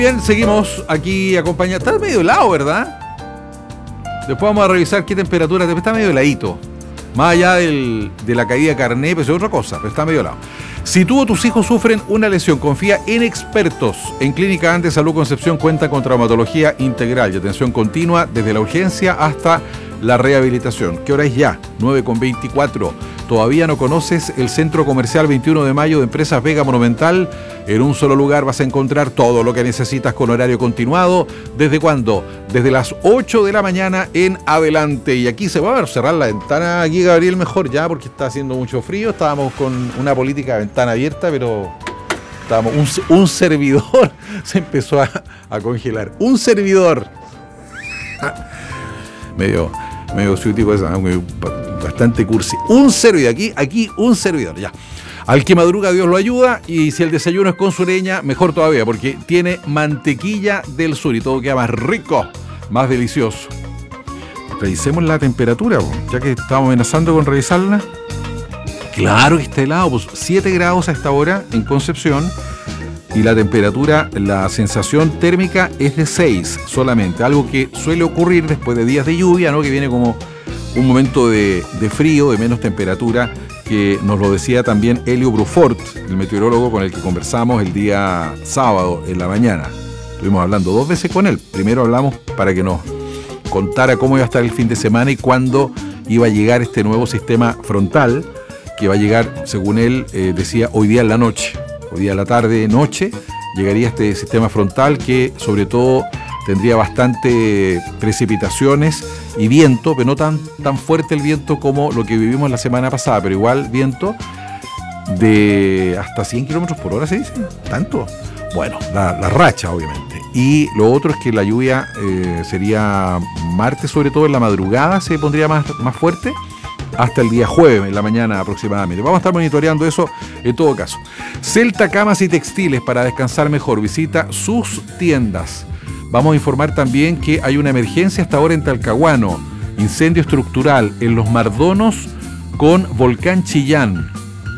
Bien, seguimos aquí acompañados. Está medio helado, ¿verdad? Después vamos a revisar qué temperatura. Está medio heladito. Más allá de la caída de carné, pues es otra cosa, pero está medio helado. Si tú o tus hijos sufren una lesión, confía en expertos. En Clínica Andes Salud Concepción cuenta con traumatología integral y atención continua desde la urgencia hasta la rehabilitación. ¿Qué hora es ya? 9:24. ¿Todavía no conoces el Centro Comercial 21 de Mayo de Empresas Vega Monumental? En un solo lugar vas a encontrar todo lo que necesitas con horario continuado. ¿Desde cuándo? Desde las 8 de la mañana en adelante. Y aquí se va a cerrar la ventana aquí, Gabriel, mejor ya, porque está haciendo mucho frío. Estábamos con una política de ventana abierta, pero estábamos un servidor se empezó a congelar. Un servidor. medio ciútico esa, bastante cursi. Un servidor, aquí un servidor, ya. Al que madruga Dios lo ayuda, y si el desayuno es con sureña, mejor todavía, porque tiene mantequilla del sur y todo queda más rico, más delicioso. Revisemos la temperatura, ya que estamos amenazando con revisarla. Claro que está helado, pues 7 grados a esta hora en Concepción. Y la temperatura, la sensación térmica es de 6 solamente, algo que suele ocurrir después de días de lluvia, ¿no? Que viene como un momento de frío, de menos temperatura, que nos lo decía también Helio Brufort, el meteorólogo con el que conversamos el día sábado en la mañana. Estuvimos hablando 2 veces con él. Primero hablamos para que nos contara cómo iba a estar el fin de semana y cuándo iba a llegar este nuevo sistema frontal, que va a llegar, según él, decía, hoy día en la noche. Hoy día a la tarde, noche, llegaría este sistema frontal que sobre todo tendría bastante precipitaciones y viento, pero no tan fuerte el viento como lo que vivimos la semana pasada, pero igual viento de hasta 100 kilómetros por hora, ¿se dice? ¿Tanto? Bueno, la racha, obviamente. Y lo otro es que la lluvia sería martes, sobre todo en la madrugada, se pondría más fuerte, hasta el día jueves, en la mañana aproximadamente. Vamos a estar monitoreando eso en todo caso. Celta Camas y Textiles, para descansar mejor. Visita sus tiendas. Vamos a informar también que hay una emergencia hasta ahora en Talcahuano. Incendio estructural en Los Mardonos con Volcán Chillán.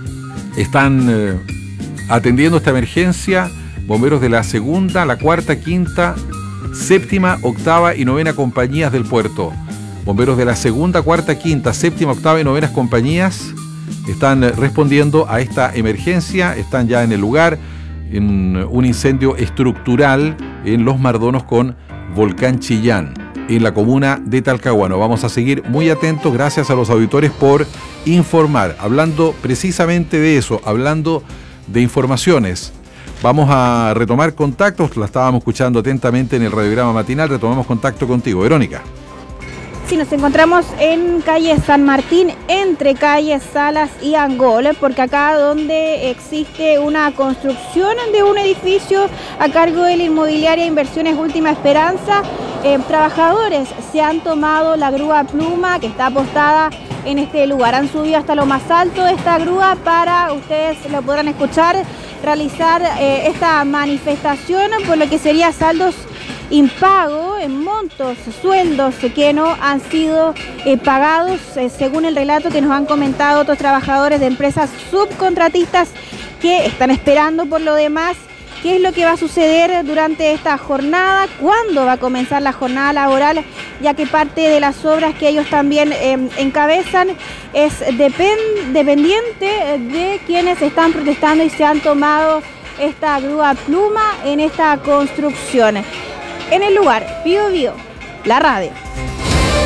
Están atendiendo esta emergencia bomberos de la segunda, la cuarta, quinta, séptima, octava y novena compañías del puerto. Bomberos de la segunda, cuarta, quinta, séptima, octava y novenas compañías están respondiendo a esta emergencia, están ya en el lugar, en un incendio estructural en Los Mardonos con Volcán Chillán, en la comuna de Talcahuano. Vamos a seguir muy atentos, gracias a los auditores por informar. Hablando precisamente de eso, hablando de informaciones, vamos a retomar contactos, la estábamos escuchando atentamente en el radiograma matinal, retomamos contacto contigo, Verónica. Sí, nos encontramos en calle San Martín, entre calles Salas y Angol, porque acá donde existe una construcción de un edificio a cargo de la inmobiliaria Inversiones Última Esperanza, trabajadores se han tomado la grúa Pluma que está apostada en este lugar. Han subido hasta lo más alto de esta grúa para, ustedes lo podrán escuchar, realizar esta manifestación por lo que sería saldos impago en montos, sueldos que no han sido pagados, según el relato que nos han comentado otros trabajadores de empresas subcontratistas que están esperando por lo demás qué es lo que va a suceder durante esta jornada, cuándo va a comenzar la jornada laboral, ya que parte de las obras que ellos también encabezan es dependiente de quienes están protestando y se han tomado esta grúa Pluma en esta construcción. En el lugar, Bío Bío, la radio.